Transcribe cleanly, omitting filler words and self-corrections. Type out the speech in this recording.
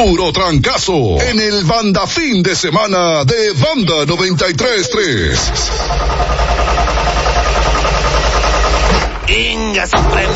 Puro trancazo en el Banda Fin de Semana de Banda 93.3. Inga,